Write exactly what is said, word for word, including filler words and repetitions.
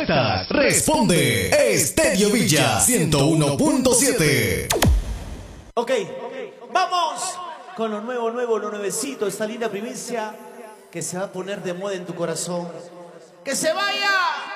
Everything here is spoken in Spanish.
Contactas, responde. Stereo Villa ciento uno punto siete. Ok, vamos con lo nuevo, nuevo, lo nuevecito, esta linda primicia que se va a poner de moda en tu corazón. ¡Que se vaya!